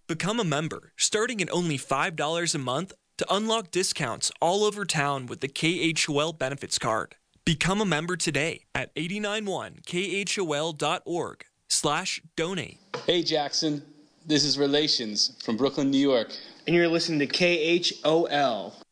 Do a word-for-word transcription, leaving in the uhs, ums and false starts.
Become a member, starting at only five dollars a month to unlock discounts all over town with the K H O L Benefits Card. Become a member today at eight nine one K H O L dot org slash donate. Hey Jackson, this is Relations from Brooklyn, New York. And you're listening to K H O L.